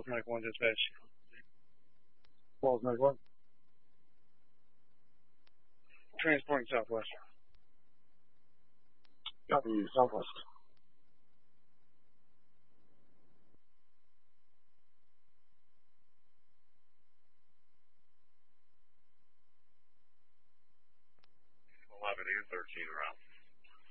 Mike 1 dispatch. Falls Mike 1. Transporting southwest. Copy, southwest. U13 around.